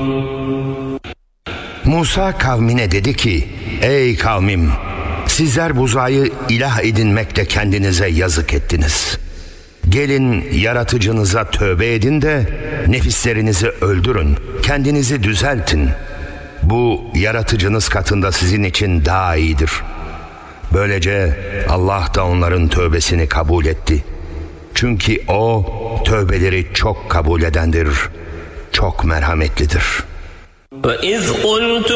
Musa kavmine dedi ki, ey kavmim, sizler buzağı ilah edinmekle kendinize yazık ettiniz. Gelin yaratıcınıza tövbe edin de nefislerinizi öldürün, kendinizi düzeltin. Bu yaratıcınız katında sizin için daha iyidir. Böylece Allah da onların tövbesini kabul etti. Çünkü O tövbeleri çok kabul edendir, çok merhametlidir. وَإِذْ قُلْتُمْ